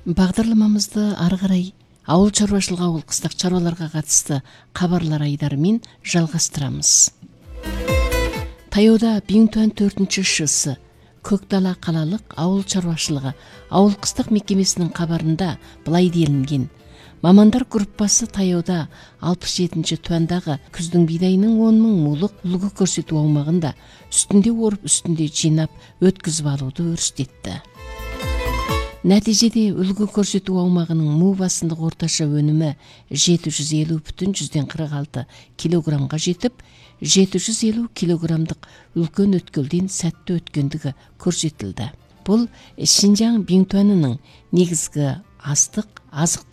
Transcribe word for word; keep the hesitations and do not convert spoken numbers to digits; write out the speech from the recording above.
Бағдарламамызды ары қарай ауыл шаруашылығы ауыл қыстақ шаруаларға қатысты хабарлар айдарымен жалғастырамыз. Таяуда Биңтуан төртінші ШС Көкдала қалалық ауыл шаруашылығы ауыл қыстақ мекемесінің хабарында былай делінген: мамандар группасы таяуда алпыс жетінші туандағы күздің бидайының он мың мулық үлгі көрсету аумағында үстінде орып үстінде жинап өткізіп алуды өрістетті. Нәтижеде үлгі көрсету аумағының му басындық орташа өнімі жеті жүз елу бүтін жүзден қырық алты килограммға жетіп, жеті жүз елу килограммдық үлкен өткелден сәтті өткендігі көрсетілді. Бұл Шинжаң Биңтуанының негізгі астық азық